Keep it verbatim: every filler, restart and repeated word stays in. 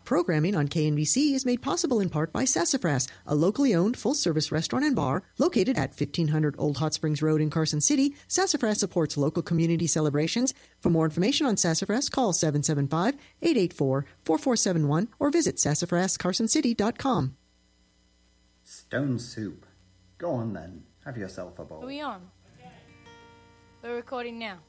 Programming on K N B C is made possible in part by Sassafras, a locally owned full-service restaurant and bar located at fifteen hundred Old Hot Springs Road in Carson City. Sassafras supports local community celebrations. For more information on Sassafras, call seven seven five, eight eight four, four four seven one or visit sassafras carson city dot com. Stone Soup. Go on then. Have yourself a bowl. Are we on? We're recording now.